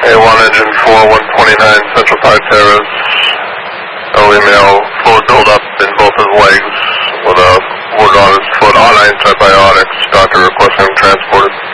A1 engine 4, 129 Central Park Terrace. Early male, fluid buildup in both his legs with a wound on his foot, on antibiotics. Doctor requesting him transported.